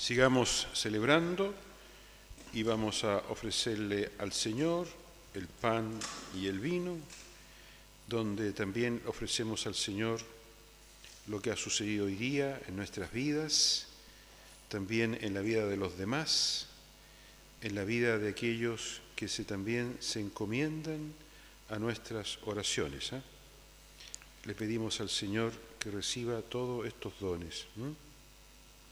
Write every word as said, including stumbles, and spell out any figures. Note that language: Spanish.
Sigamos celebrando y vamos a ofrecerle al Señor el pan y el vino, donde también ofrecemos al Señor lo que ha sucedido hoy día en nuestras vidas, también en la vida de los demás, en la vida de aquellos que se, también se encomiendan a nuestras oraciones. ¿eh? Le pedimos al Señor que reciba todos estos dones. ¿eh?